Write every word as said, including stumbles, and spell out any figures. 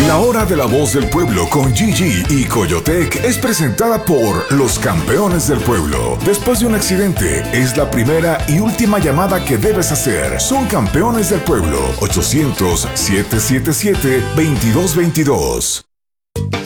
La hora de la voz del pueblo con Gigi y Coyotec es presentada por los campeones del pueblo. Después de un accidente, es la primera y última llamada que debes hacer. Son campeones del pueblo. ochocientos, siete siete siete, veintidós veintidós.